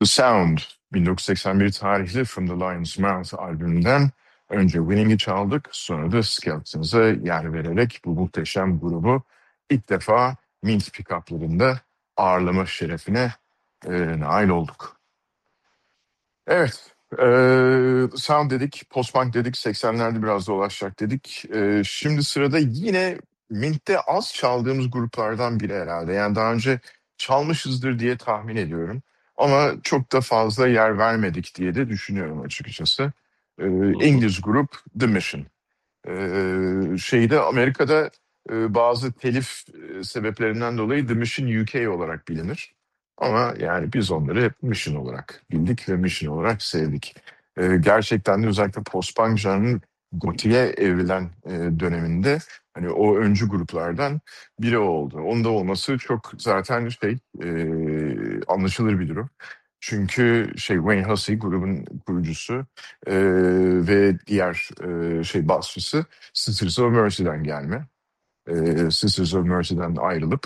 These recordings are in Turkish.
The Sound 1981 tarihli From the Lion's Mouth albümünden önce Winning'i çaldık, sonra da Skeletons'a yer vererek bu muhteşem grubu ilk defa Mint pick-up'larında ağırlama şerefine nail olduk. Evet, Sound dedik, post-punk dedik, 80'lerde biraz dolaşacak dedik. Şimdi sırada yine Mint'te az çaldığımız gruplardan biri herhalde. Yani daha önce çalmışızdır diye tahmin ediyorum. Ama çok da fazla yer vermedik diye de düşünüyorum açıkçası. Hı hı. İngiliz grup The Mission. Şeyde Amerika'da bazı telif sebeplerinden dolayı The Mission UK olarak bilinir. Ama yani biz onları hep Mission olarak bildik ve Mission olarak sevdik. Gerçekten de özellikle post-punk janrının gotiğe evrilen döneminde hani o öncü gruplardan biri oldu. Onun da olması çok zaten anlaşılır bir durum. Çünkü Wayne Hussey grubun kurucusu ve diğer basçısı Sisters of Mercy'den gelme. Sisters of Mercy'den ayrılıp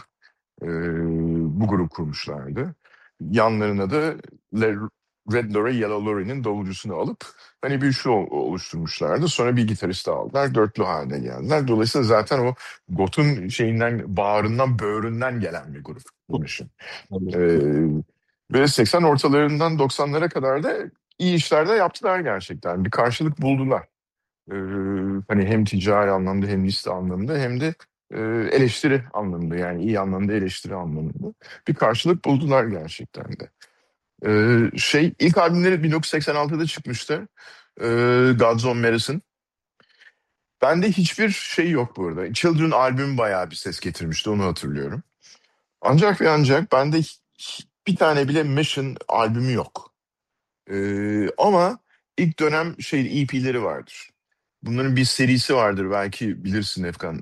bu grup kurmuşlardı. Yanlarına da Red Lorry, Yellow Lorry'nin davulcusunu alıp hani bir şu oluşturmuşlardı. Sonra bir gitarist aldılar. Dörtlü haline geldiler. Dolayısıyla zaten o Goth'un bağrından, böğründen gelen bir grup. Evet. Ve 80 ortalarından 90'lara kadar da iyi işler de yaptılar gerçekten. Bir karşılık buldular. Ee, Hani hem ticari anlamda hem liste anlamında hem de eleştiri anlamında, yani iyi anlamda eleştiri anlamında bir karşılık buldular gerçekten de. İlk albümleri 1986'da çıkmıştı. Gods on Medicine. Bende hiçbir şey yok bu arada. Children albümü bayağı bir ses getirmişti, onu hatırlıyorum. Ancak ve ancak bende bir tane bile Mission albümü yok. Ama ilk dönem EP'leri vardır. Bunların bir serisi vardır, belki bilirsin Efkan.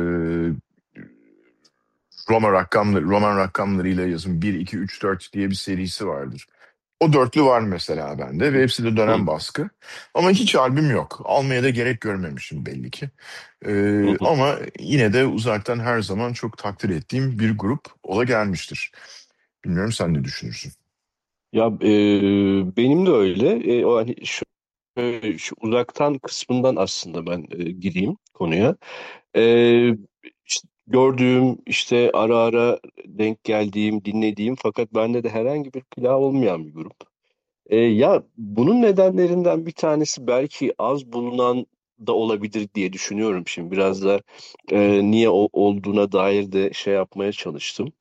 Roman rakamlarıyla yazın 1, 2, 3, 4 diye bir serisi vardır. O dörtlü var mesela bende ve hepsi de Hı dönem baskı. Ama hiç albüm yok. Almaya da gerek görmemişim belli ki. hı. Hı. Ama yine de uzaktan her zaman çok takdir ettiğim bir grup ola gelmiştir. Bilmiyorum, sen ne düşünürsün? Ya benim de öyle. O hani şu uzaktan kısmından aslında ben gireyim konuya. İşte gördüğüm, işte ara ara denk geldiğim, dinlediğim fakat bende de herhangi bir plağı olmayan bir grup. Ya bunun nedenlerinden bir tanesi belki az bulunan da olabilir diye düşünüyorum şimdi. Biraz da niye olduğuna dair de şey yapmaya çalıştım.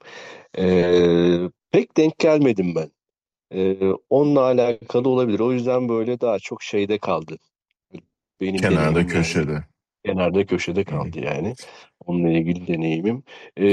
Pek denk gelmedim ben. Onunla alakalı olabilir. O yüzden böyle daha çok şeyde kaldı. Benim Kenarda, deneyimim yani. köşede. Kenarda köşede Hı hı. kaldı yani. Onunla ilgili deneyimim.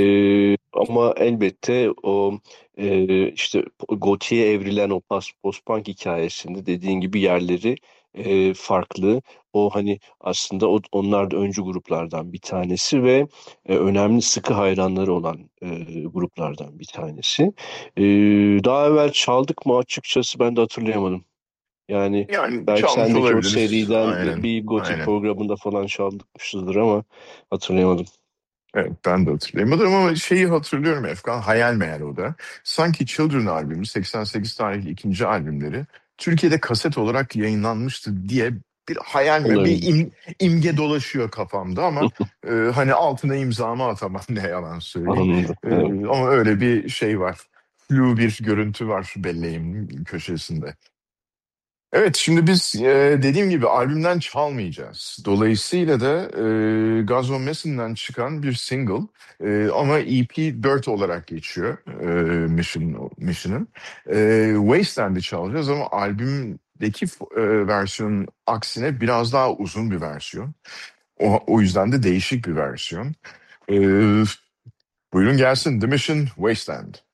Ama elbette o işte Gotye'ye evrilen o post-punk hikayesinde dediğin gibi yerleri farklı. O hani aslında onlar da öncü gruplardan bir tanesi ve önemli sıkı hayranları olan gruplardan bir tanesi. E, Daha evvel çaldık mı açıkçası ben de hatırlayamadım. Yani Yani belki çalmış sendeki o olabiliriz. seriden Aynen. bir gotik Aynen. programında falan çaldıkmışızdır ama hatırlayamadım. Evet, ben de hatırlayamadım ama şeyi hatırlıyorum Efkan, hayal meyal o da. Sanki Children albümü, 88 tarihli ikinci albümleri Türkiye'de kaset olarak yayınlanmıştı diye bir hayal mi, Olabilir. imge dolaşıyor kafamda ama hani altına imzamı atamam ne yalan söyleyeyim. Anladım. Evet. Ama öyle bir şey var. Flu bir görüntü var belleğimin köşesinde. Evet, şimdi biz dediğim gibi albümden çalmayacağız. Dolayısıyla da Guns N' Roses'den çıkan bir single ama EP 4 olarak geçiyor Mission'ın. Wasteland'i çalacağız ama albümdeki versiyonun aksine biraz daha uzun bir versiyon. O yüzden de değişik bir versiyon. E, Buyurun gelsin The Mission, Wasteland.